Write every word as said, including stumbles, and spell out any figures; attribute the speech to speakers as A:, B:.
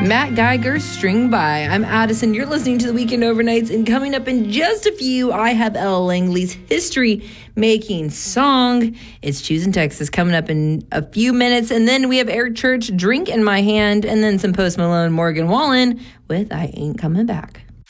A: Matt Geiger, String By. I'm Addison. You're listening to the Weekend Overnights, and coming up in just a few, I have Ella Langley's history-making song. It's Choosing Texas coming up in a few minutes, and then we have Eric Church, Drink in My Hand, and then some Post Malone, Morgan Wallen with I Ain't Coming Back.